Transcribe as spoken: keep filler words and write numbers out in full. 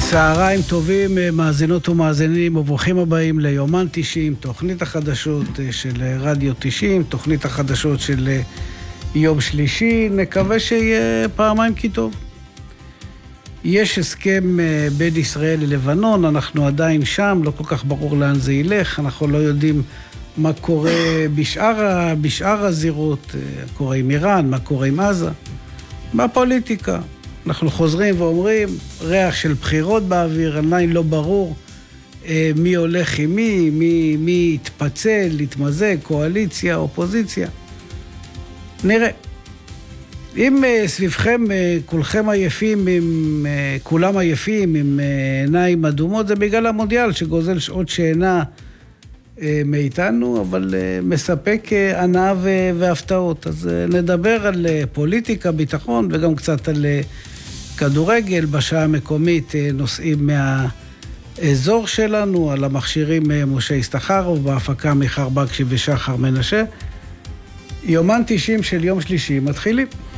צהריים טובים, מאזינות ומאזינים, וברוכים הבאים ליומן תשעים, תוכנית החדשות של רדיו תשעים, תוכנית החדשות של יום שלישי. נקווה שיהיה פעמיים כי טוב. יש הסכם בין ישראל ללבנון, אנחנו עדיין שם, לא כל כך ברור לאן זה ילך, אנחנו לא יודעים מה קורה בשאר, בשאר הזירות, מה קורה עם איראן, מה קורה עם עזה, מה פוליטיקה. אנחנו חוזרים ואומרים, ריח של בחירות באוויר, עדיין לא ברור אה, מי הולך עם מי, מי, מי יתפצל, יתמזג, קואליציה, אופוזיציה. נראה. אם אה, סביבכם אה, כולכם עייפים, עם, אה, כולם עייפים עם אה, עיניים אדומות, זה בגלל המונדיאל שגוזל שעות שינה אה, מאיתנו, אבל אה, מספק אה, הנאה ו- והפתעות. אז אה, נדבר על אה, פוליטיקה, ביטחון וגם קצת על אה, כדורגל. בשעה המקומית אה, נוסעים מהאזור שלנו, על המכשירים אה, משה ישתחרוב, בהפקה מיכר בקשי ושחר מנשה. יומן תשעים של יום שלישי מתחילים.